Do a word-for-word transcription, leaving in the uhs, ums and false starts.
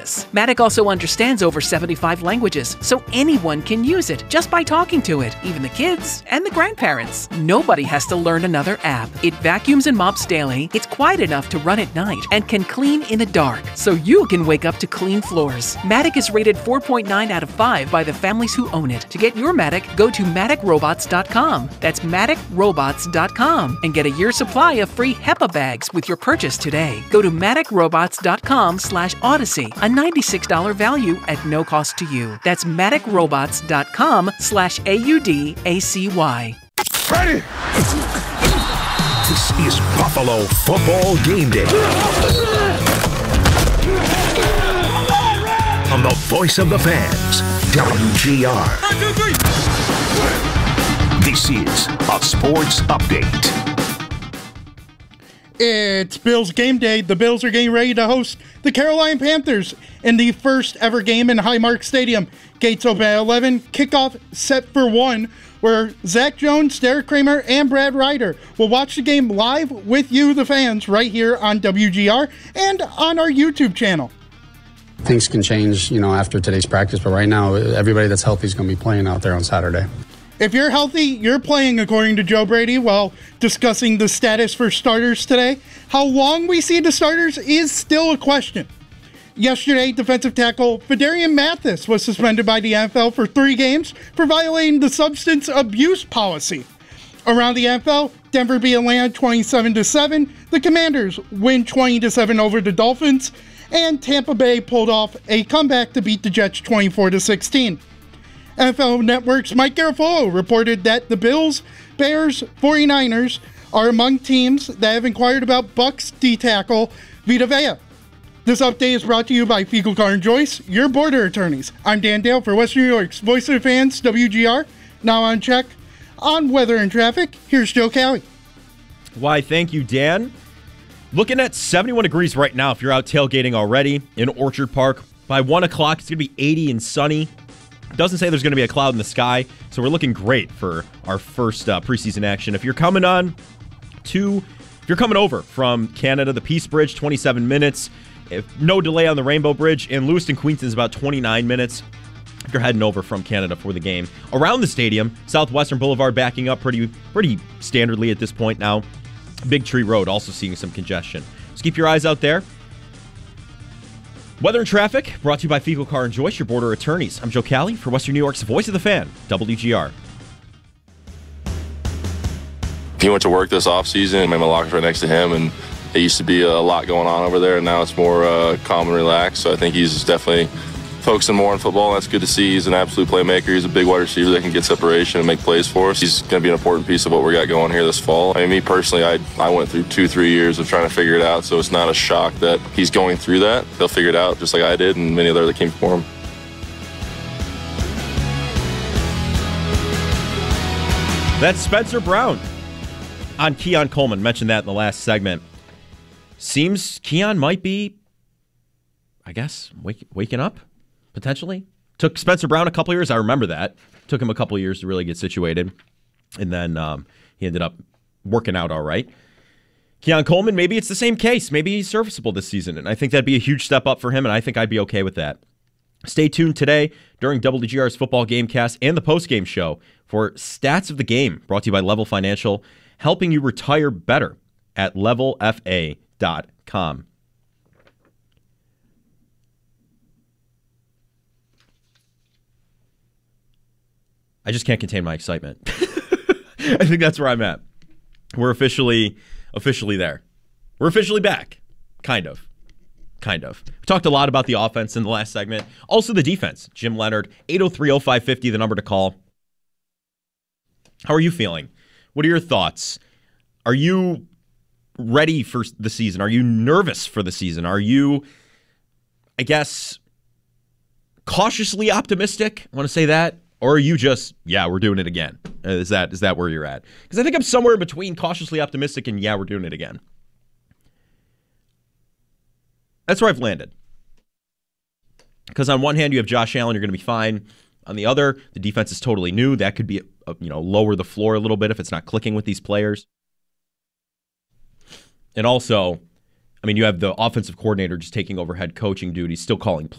us. Matic also understands over seventy-five languages, so anyone can use it just by talking to it, even the kids and the grandparents. Nobody has to learn another app. It vacuums and mops daily, it's quiet enough to run at night, and can clean in the dark, so you can wake up to clean floors. Matic is rated four point nine out of five by the families who own it. To get your Matic, go to matic robots dot com. That's matic robots dot com and get a year's supply of free HEPA bags with your purchase today. Go to matic robots dot com slash odyssey, a ninety-six dollars value at no cost to you. That's matic robots dot com slash A U D A C Y. Ready! This is Buffalo Football Game Day. On the voice of the fans, W G R. This is a sports update. It's Bills game day. The Bills are getting ready to host the Carolina Panthers in the first ever game in Highmark Stadium. Gates open at eleven, kickoff set for one, where Zach Jones, Derek Kramer, and Brad Ryder will watch the game live with you, the fans, right here on W G R and on our YouTube channel. Things can change, you know, after today's practice, but right now, everybody that's healthy is going to be playing out there on Saturday. If you're healthy, you're playing, according to Joe Brady, while discussing the status for starters today. How long we see the starters is still a question. Yesterday, defensive tackle Fedarian Mathis was suspended by the N F L for three games for violating the substance abuse policy. Around the N F L, Denver beat Atlanta twenty-seven to seven. The Commanders win twenty to seven over the Dolphins, and Tampa Bay pulled off a comeback to beat the Jets twenty-four to sixteen. N F L Network's Mike Garafolo reported that the Bills, Bears, 49ers are among teams that have inquired about Bucs D-tackle Vita Vea. This update is brought to you by Fecal Car and Joyce, your border attorneys. I'm Dan Dale for Western New York's Voice of the Fans, W G R. Now on check on weather and traffic, here's Joe Cowie. Why, thank you, Dan. Looking at seventy-one degrees right now if you're out tailgating already in Orchard Park. By one o'clock, it's going to be eighty and sunny. Doesn't say there's going to be a cloud in the sky, so we're looking great for our first uh, preseason action. If you're coming on to, if you're coming over from Canada, the Peace Bridge, twenty-seven minutes. If no delay on the Rainbow Bridge, and Lewiston, Queenston is about twenty-nine minutes. If you're heading over from Canada for the game. Around the stadium, Southwestern Boulevard backing up pretty, pretty standardly at this point now. Big Tree Road also seeing some congestion. So keep your eyes out there. Weather and traffic brought to you by Fecal Car and Joyce, your border attorneys. I'm Joe Cali for Western New York's Voice of the Fan, W G R. He went to work this offseason, and my locker's right next to him, and it used to be a lot going on over there, and now it's more uh, calm and relaxed. So I think he's definitely focusing more on football, and that's good to see. He's an absolute playmaker. He's a big wide receiver that can get separation and make plays for us. He's going to be an important piece of what we got going here this fall. I mean, me personally, I, I went through two, three years of trying to figure it out, so it's not a shock that he's going through that. He'll figure it out just like I did and many others that came before him. That's Spencer Brown on Keon Coleman. Mentioned that in the last segment. Seems Keon might be, I guess, wake, waking up, potentially. Took Spencer Brown a couple years. I remember that. Took him a couple years to really get situated. And then um, he ended up working out all right. Keon Coleman, maybe it's the same case. Maybe he's serviceable this season. And I think that'd be a huge step up for him, and I think I'd be okay with that. Stay tuned today during W G R's Football Gamecast and the postgame show for Stats of the Game, brought to you by Level Financial, helping you retire better at level f a dot com. I just can't contain my excitement. I think that's where I'm at. We're officially officially there. We're officially back. Kind of. Kind of. We talked a lot about the offense in the last segment. Also the defense. Jim Leonard, eight oh three oh five fifty, the number to call. How are you feeling? What are your thoughts? Are you ready for the season? Are you nervous for the season? Are you, I guess, cautiously optimistic? I want to say that. Or are you just, yeah, we're doing it again? Is that is that where you're at? Because I think I'm somewhere in between cautiously optimistic and yeah, we're doing it again. That's where I've landed. Because on one hand, you have Josh Allen, you're going to be fine. On the other, the defense is totally new. That could be, a, you know, lower the floor a little bit if it's not clicking with these players. And also, I mean, you have the offensive coordinator just taking over head coaching duties, still calling plays.